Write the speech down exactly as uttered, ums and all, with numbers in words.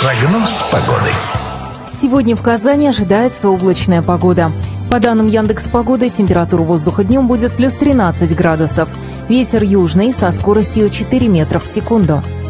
Прогноз погоды. Сегодня в Казани ожидается облачная погода. По данным Яндекс.Погоды, температура воздуха днем будет плюс тринадцать градусов. Ветер южный со скоростью четыре метра в секунду.